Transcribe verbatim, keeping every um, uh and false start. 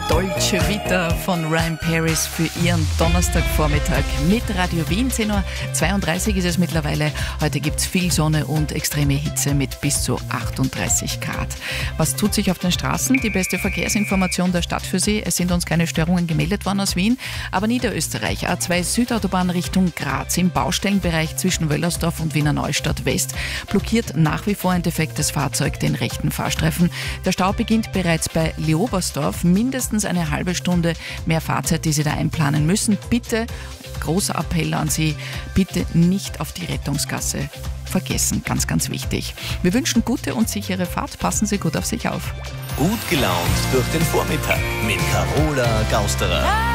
Dolce Vita von Ryan Paris für Ihren Donnerstagvormittag mit Radio Wien. zehn Uhr zweiunddreißig ist es mittlerweile. Heute gibt es viel Sonne und extreme Hitze mit bis zu achtunddreißig Grad. Was tut sich auf den Straßen? Die beste Verkehrsinformation der Stadt für Sie. Es sind uns keine Störungen gemeldet worden aus Wien. Aber Niederösterreich, A zwei Südautobahn Richtung Graz im Baustellenbereich zwischen Wöllersdorf und Wiener Neustadt West blockiert nach wie vor ein defektes Fahrzeug den rechten Fahrstreifen. Der Stau beginnt bereits bei Leobersdorf. Mindestens eine halbe Stunde mehr Fahrzeit, die Sie da einplanen müssen. Bitte, großer Appell an Sie, bitte nicht auf die Rettungsgasse vergessen. Ganz, ganz wichtig. Wir wünschen gute und sichere Fahrt. Passen Sie gut auf sich auf. Gut gelaunt durch den Vormittag mit Carola Gausterer.